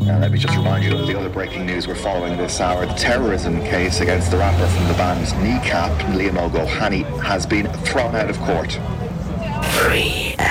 Let me just remind you of the other breaking news we're following this hour. The terrorism case against the rapper from the band Kneecap, Liam O'Gohany, has been thrown out of court. Free